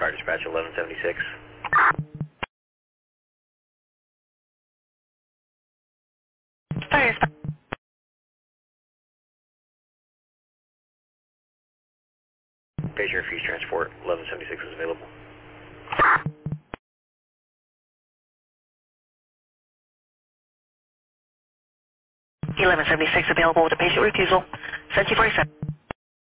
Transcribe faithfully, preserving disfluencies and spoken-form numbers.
Fire Dispatch eleven seventy-six. Fire Dispatch. Pager Fuse Transport eleven seventy-six is available. eleven seventy-six available with a patient refusal. Sentry forty-seven.